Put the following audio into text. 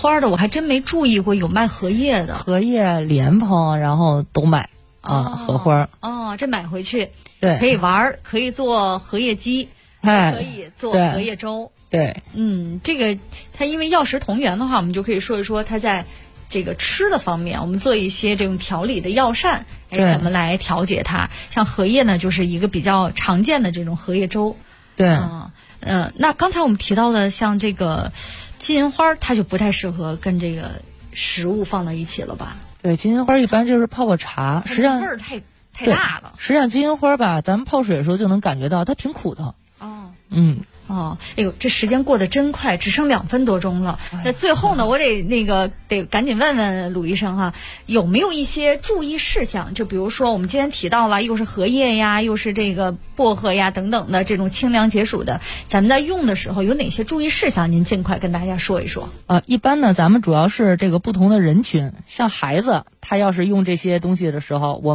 花的我还真没注意过有卖荷叶的。 荷叶、莲蓬，然后都买荷花。 这买回去对可以玩，可以做荷叶鸡，可以做荷叶粥。 对， 这个它因为药食同源的话，我们就可以说一说它在这个吃的方面，我们做一些这种调理的药膳，怎么来调节它？像荷叶呢，就是一个比较常见的这种荷叶粥。 对， 那刚才我们提到的像这个金银花，它就不太适合跟这个食物放到一起了吧？ 对，金银花一般就是泡茶，实际上味儿太大了。 实际上金银花吧，咱们泡水的时候就能感觉到它挺苦的。 哎呦，这时间过得真快，只剩2分多钟了。那最后呢，我得赶紧问问鲁医生哈，有没有一些注意事项？就比如说我们今天提到了，又是荷叶呀，又是这个薄荷呀等等的这种清凉解暑的，咱们在用的时候有哪些注意事项？您尽快跟大家说一说。 一般呢，咱们主要是这个不同的人群，像孩子，他要是用这些东西的时候，